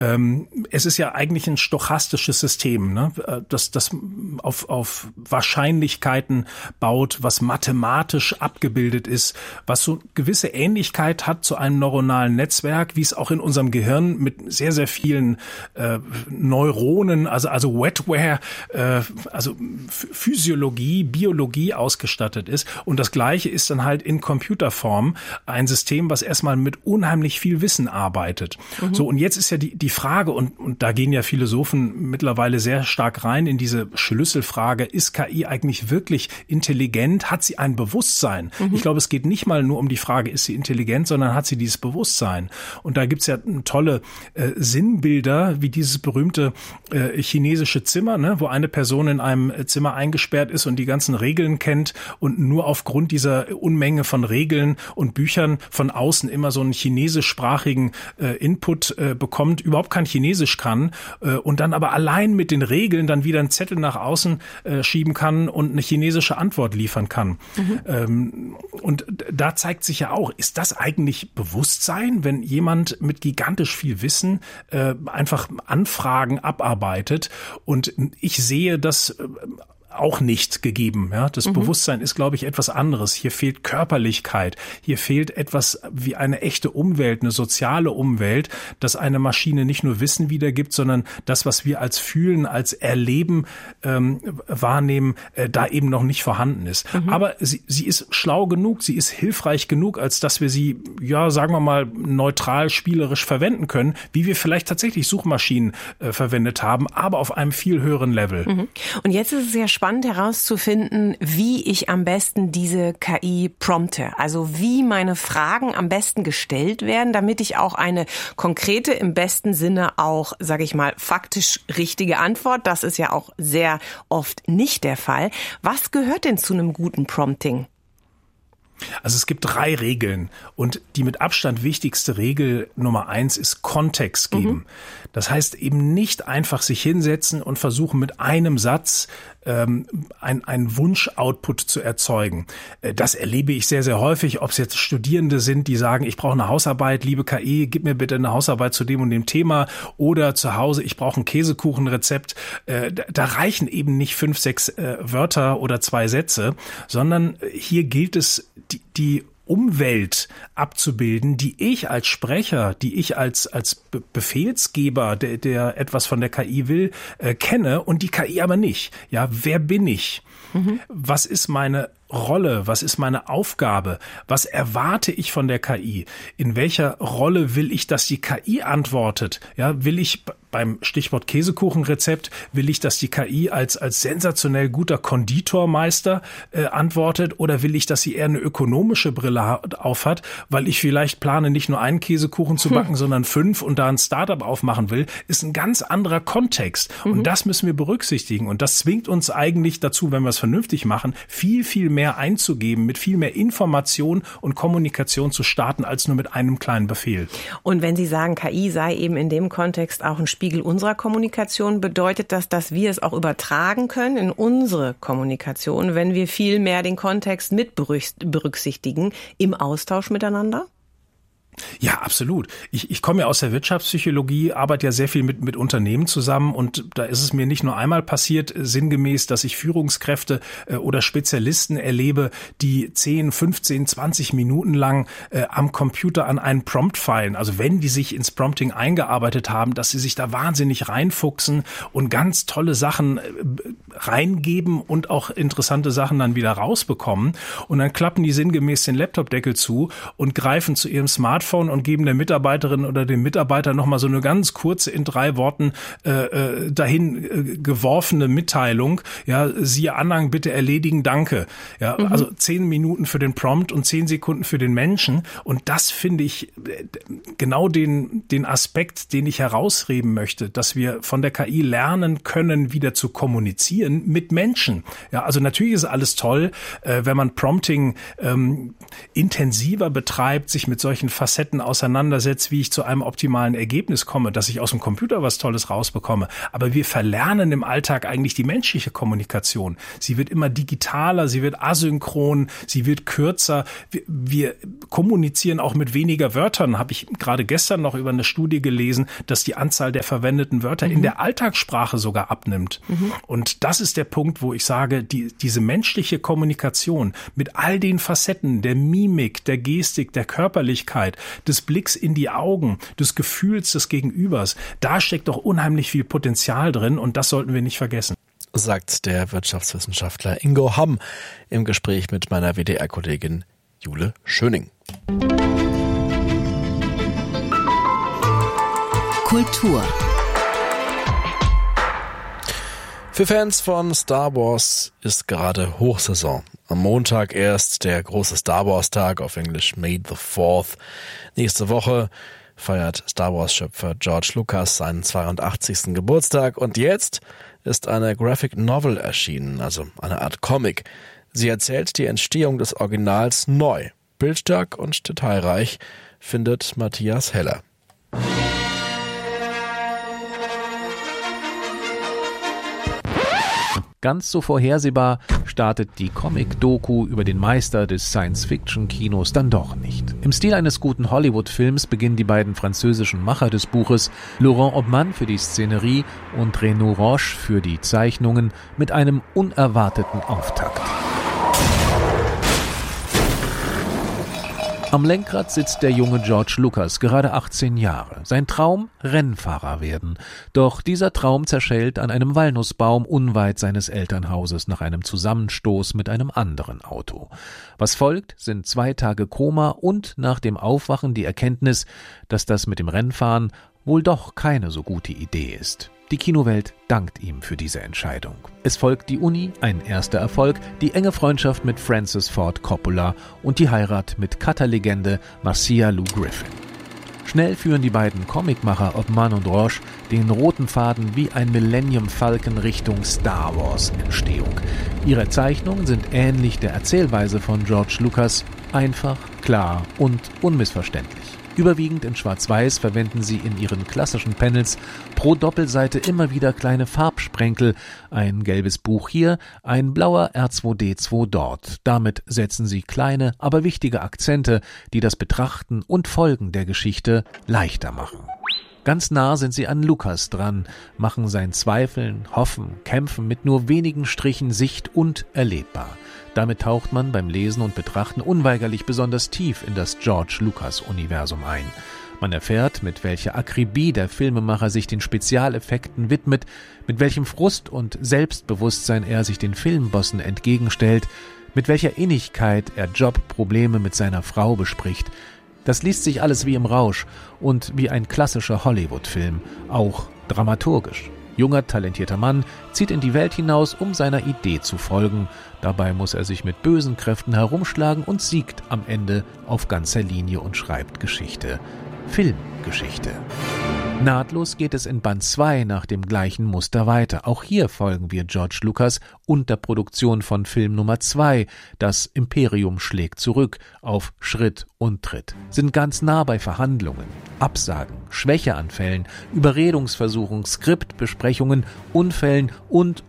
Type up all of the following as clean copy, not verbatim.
Es ist ja eigentlich ein stochastisches System, ne? Das auf Wahrscheinlichkeiten baut, was mathematisch abgebildet ist, was so gewisse Ähnlichkeit hat zu einem neuronalen Netzwerk, wie es auch in unserem Gehirn mit sehr, sehr vielen Neuronen, also Wetware, also Physiologie, Biologie ausgestattet ist. Und das Gleiche ist dann halt in Computerform ein System, was erstmal mit unheimlich viel Wissen arbeitet. So, und jetzt ist ja die Frage, und da gehen ja Philosophen mittlerweile sehr stark rein in diese Schlüsselfrage, ist KI eigentlich wirklich intelligent? Hat sie ein Bewusstsein? Ich glaube, es geht nicht mal nur um die Frage, ist sie intelligent, sondern hat sie dieses Bewusstsein? Und da gibt's ja tolle Sinnbilder, wie dieses berühmte chinesische Zimmer, ne, wo eine Person in einem Zimmer eingesperrt ist und die ganzen Regeln kennt und nur aufgrund dieser Unmenge von Regeln und Büchern von außen immer so einen chinesischsprachigen Input bekommt, überhaupt kein Chinesisch kann und dann aber allein mit den Regeln dann wieder einen Zettel nach außen schieben kann und eine chinesische Antwort liefern kann. Und da zeigt sich ja auch, ist das eigentlich Bewusstsein, wenn jemand mit gigantisch viel Wissen einfach Anfragen abarbeitet? Und ich sehe das auch nicht gegeben. Ja, das Bewusstsein ist, glaube ich, etwas anderes. Hier fehlt Körperlichkeit. Hier fehlt etwas wie eine echte Umwelt, eine soziale Umwelt, dass eine Maschine nicht nur Wissen wiedergibt, sondern das, was wir als Fühlen, als Erleben wahrnehmen, da eben noch nicht vorhanden ist. Aber sie ist schlau genug, sie ist hilfreich genug, als dass wir sie, ja, sagen wir mal, neutral, spielerisch verwenden können, wie wir vielleicht tatsächlich Suchmaschinen verwendet haben, aber auf einem viel höheren Level. Und jetzt ist es ja spannend herauszufinden, wie ich am besten diese KI prompte. Also wie meine Fragen am besten gestellt werden, damit ich auch eine konkrete, im besten Sinne auch, sage ich mal, faktisch richtige Antwort. Das ist ja auch sehr oft nicht der Fall. Was gehört denn zu einem guten Prompting? Also es gibt 3 Regeln und die mit Abstand wichtigste Regel Nummer 1 ist Kontext geben. Das heißt eben nicht einfach sich hinsetzen und versuchen mit einem Satz ein Wunsch-Output zu erzeugen. Das erlebe ich sehr, sehr häufig, ob es jetzt Studierende sind, die sagen, ich brauche eine Hausarbeit, liebe KI, gib mir bitte eine Hausarbeit zu dem und dem Thema, oder zu Hause, ich brauche ein Käsekuchenrezept. Da reichen eben nicht 5, 6 Wörter oder 2 Sätze, sondern hier gilt es, die Umwelt abzubilden, die ich als Sprecher, die ich als Befehlsgeber, der etwas von der KI will, kenne und die KI aber nicht. Ja, wer bin ich? Was ist meine Rolle? Was ist meine Aufgabe? Was erwarte ich von der KI? In welcher Rolle will ich, dass die KI antwortet? Ja, will ich beim Stichwort Käsekuchenrezept, will ich, dass die KI als sensationell guter Konditormeister antwortet, oder will ich, dass sie eher eine ökonomische Brille aufhat, weil ich vielleicht plane, nicht nur einen Käsekuchen zu backen, sondern 5 und da ein Startup aufmachen will, ist ein ganz anderer Kontext. Und das müssen wir berücksichtigen. Und das zwingt uns eigentlich dazu, wenn wir es vernünftig machen, viel, viel mehr einzugeben, mit viel mehr Information und Kommunikation zu starten, als nur mit einem kleinen Befehl. Und wenn Sie sagen, KI sei eben in dem Kontext auch ein Spiegel unserer Kommunikation, bedeutet das, dass wir es auch übertragen können in unsere Kommunikation, wenn wir viel mehr den Kontext mit berücksichtigen im Austausch miteinander? Ja, absolut. Ich komme ja aus der Wirtschaftspsychologie, arbeite ja sehr viel mit Unternehmen zusammen, und da ist es mir nicht nur einmal passiert, sinngemäß, dass ich Führungskräfte oder Spezialisten erlebe, die 10, 15, 20 Minuten lang am Computer an einen Prompt feilen. Also wenn die sich ins Prompting eingearbeitet haben, dass sie sich da wahnsinnig reinfuchsen und ganz tolle Sachen reingeben und auch interessante Sachen dann wieder rausbekommen. Und dann klappen die sinngemäß den Laptopdeckel zu und greifen zu ihrem Smartphone und geben der Mitarbeiterin oder dem Mitarbeiter nochmal so eine ganz kurze, in 3 Worten dahin geworfene Mitteilung. Ja, siehe Anhang, bitte erledigen, danke. Ja, also 10 Minuten für den Prompt und 10 Sekunden für den Menschen. Und das finde ich genau den Aspekt, den ich herausheben möchte, dass wir von der KI lernen können, wieder zu kommunizieren mit Menschen. Ja, also natürlich ist alles toll, wenn man Prompting intensiver betreibt, sich mit solchen Facetten auseinandersetze, wie ich zu einem optimalen Ergebnis komme, dass ich aus dem Computer was Tolles rausbekomme. Aber wir verlernen im Alltag eigentlich die menschliche Kommunikation. Sie wird immer digitaler, sie wird asynchron, sie wird kürzer. Wir kommunizieren auch mit weniger Wörtern. Habe ich gerade gestern noch über eine Studie gelesen, dass die Anzahl der verwendeten Wörter in der Alltagssprache sogar abnimmt. Und das ist der Punkt, wo ich sage, diese menschliche Kommunikation mit all den Facetten der Mimik, der Gestik, der Körperlichkeit, des Blicks in die Augen, des Gefühls des Gegenübers, da steckt doch unheimlich viel Potenzial drin und das sollten wir nicht vergessen. Sagt der Wirtschaftswissenschaftler Ingo Hamm im Gespräch mit meiner WDR-Kollegin Jule Schöning. Kultur. Für Fans von Star Wars ist gerade Hochsaison. Am Montag erst der große Star Wars Tag, auf Englisch May the 4th. Nächste Woche feiert Star Wars Schöpfer George Lucas seinen 82. Geburtstag und jetzt ist eine Graphic Novel erschienen, also eine Art Comic. Sie erzählt die Entstehung des Originals neu. Bildstark und detailreich, findet Matthias Heller. Ganz so vorhersehbar startet die Comic-Doku über den Meister des Science-Fiction-Kinos dann doch nicht. Im Stil eines guten Hollywood-Films beginnen die beiden französischen Macher des Buches, Laurent Obman für die Szenerie und Renaud Roche für die Zeichnungen, mit einem unerwarteten Auftakt. Am Lenkrad sitzt der junge George Lucas, gerade 18 Jahre. Sein Traum, Rennfahrer werden. Doch dieser Traum zerschellt an einem Walnussbaum unweit seines Elternhauses nach einem Zusammenstoß mit einem anderen Auto. Was folgt, sind 2 Tage Koma und nach dem Aufwachen die Erkenntnis, dass das mit dem Rennfahren wohl doch keine so gute Idee ist. Die Kinowelt dankt ihm für diese Entscheidung. Es folgt die Uni, ein erster Erfolg, die enge Freundschaft mit Francis Ford Coppola und die Heirat mit Cutter-Legende Marcia Lou Griffin. Schnell führen die beiden Comicmacher Obman und Roche den roten Faden wie ein Millennium Falcon Richtung Star Wars Entstehung. Ihre Zeichnungen sind ähnlich der Erzählweise von George Lucas, einfach, klar und unmissverständlich. Überwiegend in Schwarz-Weiß verwenden sie in ihren klassischen Panels pro Doppelseite immer wieder kleine Farbsprenkel, ein gelbes Buch hier, ein blauer R2D2 dort. Damit setzen sie kleine, aber wichtige Akzente, die das Betrachten und Folgen der Geschichte leichter machen. Ganz nah sind sie an Lucas dran, machen sein Zweifeln, Hoffen, Kämpfen mit nur wenigen Strichen sicht- und erlebbar. Damit taucht man beim Lesen und Betrachten unweigerlich besonders tief in das George-Lucas-Universum ein. Man erfährt, mit welcher Akribie der Filmemacher sich den Spezialeffekten widmet, mit welchem Frust und Selbstbewusstsein er sich den Filmbossen entgegenstellt, mit welcher Innigkeit er Jobprobleme mit seiner Frau bespricht. Das liest sich alles wie im Rausch und wie ein klassischer Hollywood-Film, auch dramaturgisch. Junger, talentierter Mann zieht in die Welt hinaus, um seiner Idee zu folgen. Dabei muss er sich mit bösen Kräften herumschlagen und siegt am Ende auf ganzer Linie und schreibt Geschichte. Filmgeschichte. Nahtlos geht es in Band 2 nach dem gleichen Muster weiter. Auch hier folgen wir George Lucas und der Produktion von Film Nummer 2. Das Imperium schlägt zurück auf Schritt und Tritt. Sind ganz nah bei Verhandlungen, Absagen, Schwächeanfällen, Überredungsversuchen, Skriptbesprechungen, Unfällen und.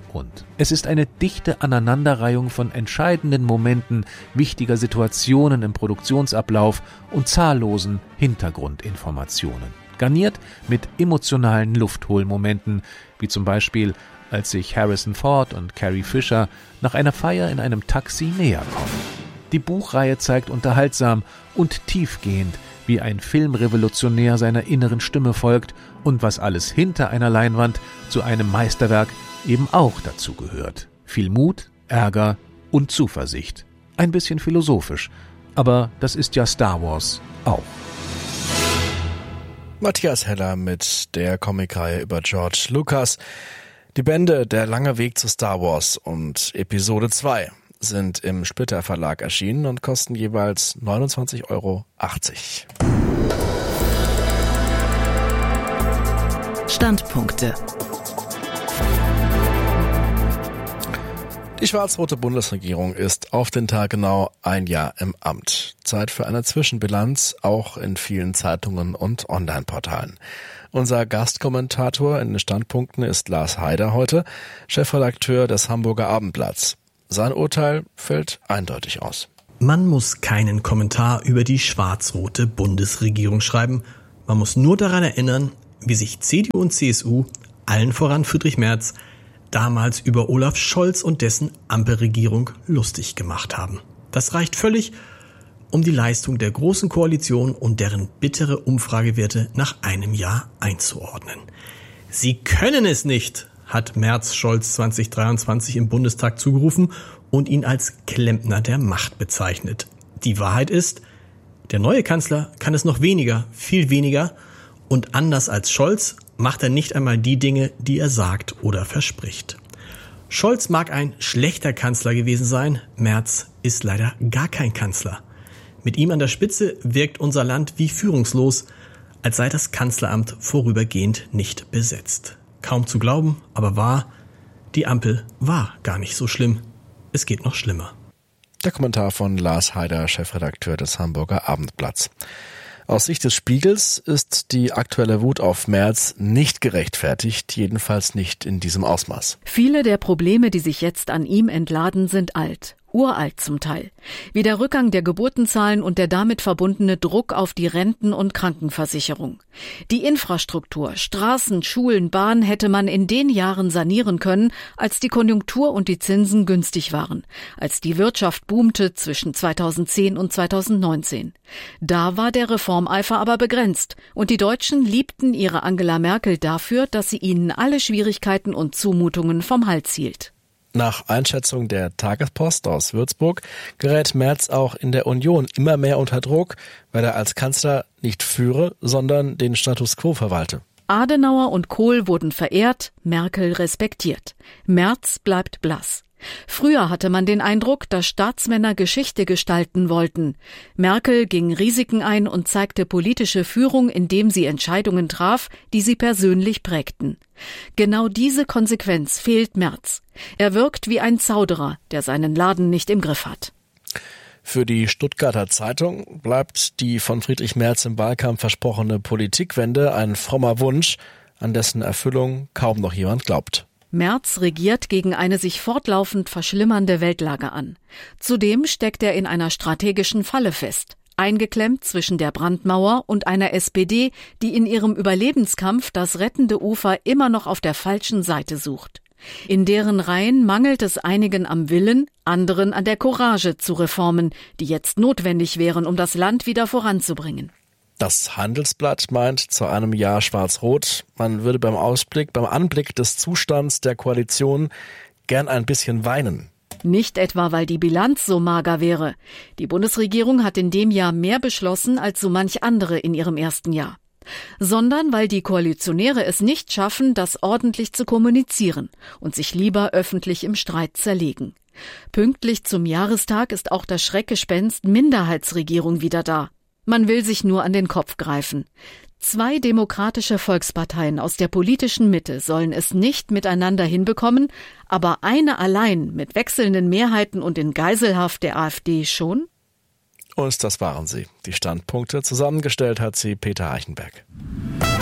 Es ist eine dichte Aneinanderreihung von entscheidenden Momenten, wichtiger Situationen im Produktionsablauf und zahllosen Hintergrundinformationen. Garniert mit emotionalen Luftholmomenten, wie zum Beispiel, als sich Harrison Ford und Carrie Fisher nach einer Feier in einem Taxi näher kommen. Die Buchreihe zeigt unterhaltsam und tiefgehend, wie ein Filmrevolutionär seiner inneren Stimme folgt und was alles hinter einer Leinwand zu einem Meisterwerk eben auch dazu gehört. Viel Mut, Ärger und Zuversicht. Ein bisschen philosophisch, aber das ist ja Star Wars auch. Matthias Heller mit der Comicreihe über George Lucas. Die Bände Der lange Weg zu Star Wars und Episode 2 sind im Splitter Verlag erschienen und kosten jeweils 29,80 €. Standpunkte. Die schwarz-rote Bundesregierung ist auf den Tag genau ein Jahr im Amt. Zeit für eine Zwischenbilanz, auch in vielen Zeitungen und Online-Portalen. Unser Gastkommentator in den Standpunkten ist Lars Heider heute, Chefredakteur des Hamburger Abendblatts. Sein Urteil fällt eindeutig aus. Man muss keinen Kommentar über die schwarz-rote Bundesregierung schreiben. Man muss nur daran erinnern, wie sich CDU und CSU, allen voran Friedrich Merz, damals über Olaf Scholz und dessen Ampelregierung lustig gemacht haben. Das reicht völlig, um die Leistung der Großen Koalition und deren bittere Umfragewerte nach einem Jahr einzuordnen. Sie können es nicht, hat Merz Scholz 2023 im Bundestag zugerufen und ihn als Klempner der Macht bezeichnet. Die Wahrheit ist, der neue Kanzler kann es noch weniger, viel weniger, und anders als Scholz macht er nicht einmal die Dinge, die er sagt oder verspricht. Scholz mag ein schlechter Kanzler gewesen sein, Merz ist leider gar kein Kanzler. Mit ihm an der Spitze wirkt unser Land wie führungslos, als sei das Kanzleramt vorübergehend nicht besetzt. Kaum zu glauben, aber wahr, die Ampel war gar nicht so schlimm. Es geht noch schlimmer. Der Kommentar von Lars Heider, Chefredakteur des Hamburger Abendblatts. Aus Sicht des Spiegels ist die aktuelle Wut auf Merz nicht gerechtfertigt, jedenfalls nicht in diesem Ausmaß. Viele der Probleme, die sich jetzt an ihm entladen, sind alt. Uralt zum Teil, wie der Rückgang der Geburtenzahlen und der damit verbundene Druck auf die Renten- und Krankenversicherung. Die Infrastruktur, Straßen, Schulen, Bahn hätte man in den Jahren sanieren können, als die Konjunktur und die Zinsen günstig waren, als die Wirtschaft boomte zwischen 2010 und 2019. Da war der Reformeifer aber begrenzt und die Deutschen liebten ihre Angela Merkel dafür, dass sie ihnen alle Schwierigkeiten und Zumutungen vom Hals hielt. Nach Einschätzung der Tagespost aus Würzburg gerät Merz auch in der Union immer mehr unter Druck, weil er als Kanzler nicht führe, sondern den Status quo verwalte. Adenauer und Kohl wurden verehrt, Merkel respektiert. Merz bleibt blass. Früher hatte man den Eindruck, dass Staatsmänner Geschichte gestalten wollten. Merkel ging Risiken ein und zeigte politische Führung, indem sie Entscheidungen traf, die sie persönlich prägten. Genau diese Konsequenz fehlt Merz. Er wirkt wie ein Zauderer, der seinen Laden nicht im Griff hat. Für die Stuttgarter Zeitung bleibt die von Friedrich Merz im Wahlkampf versprochene Politikwende ein frommer Wunsch, an dessen Erfüllung kaum noch jemand glaubt. Merz regiert gegen eine sich fortlaufend verschlimmernde Weltlage an. Zudem steckt er in einer strategischen Falle fest, eingeklemmt zwischen der Brandmauer und einer SPD, die in ihrem Überlebenskampf das rettende Ufer immer noch auf der falschen Seite sucht. In deren Reihen mangelt es einigen am Willen, anderen an der Courage zu Reformen, die jetzt notwendig wären, um das Land wieder voranzubringen. Das Handelsblatt meint zu einem Jahr schwarz-rot, man würde beim Anblick des Zustands der Koalition gern ein bisschen weinen. Nicht etwa, weil die Bilanz so mager wäre. Die Bundesregierung hat in dem Jahr mehr beschlossen als so manch andere in ihrem ersten Jahr. Sondern weil die Koalitionäre es nicht schaffen, das ordentlich zu kommunizieren und sich lieber öffentlich im Streit zerlegen. Pünktlich zum Jahrestag ist auch das Schreckgespenst Minderheitsregierung wieder da. Man will sich nur an den Kopf greifen. 2 demokratische Volksparteien aus der politischen Mitte sollen es nicht miteinander hinbekommen, aber eine allein mit wechselnden Mehrheiten und in Geiselhaft der AfD schon? Und das waren sie. Die Standpunkte zusammengestellt hat sie Peter Eichenberg.